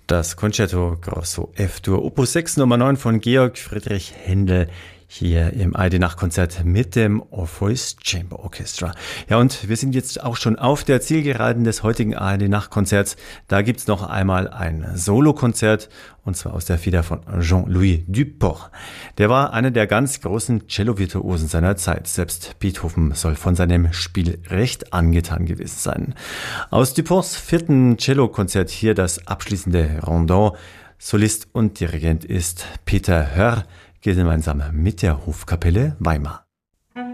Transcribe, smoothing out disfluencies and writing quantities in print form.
Das Concerto Grosso F-Dur Opus 6 Nummer 9 von Georg Friedrich Händel hier im ARD-Nachtkonzert mit dem Orpheus Chamber Orchestra. Ja, und wir sind jetzt auch schon auf der Zielgeraden des heutigen ARD-Nachtkonzerts. Da gibt's noch einmal ein Solokonzert, und zwar aus der Feder von Jean-Louis Duport. Der war einer der ganz großen Cello-Virtuosen seiner Zeit. Selbst Beethoven soll von seinem Spiel recht angetan gewesen sein. Aus Duports 4. Cellokonzert hier das abschließende Rondon. Solist und Dirigent ist Peter Hörr, gemeinsam mit der Hofkapelle Weimar.